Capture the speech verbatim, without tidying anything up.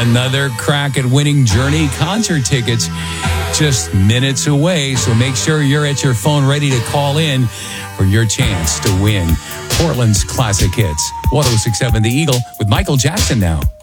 Another crack at winning Journey concert tickets just minutes away. So make sure you're at your phone ready to call in for your chance to win Portland's classic hits. one oh six point seven The Eagle with Michael Jackson now.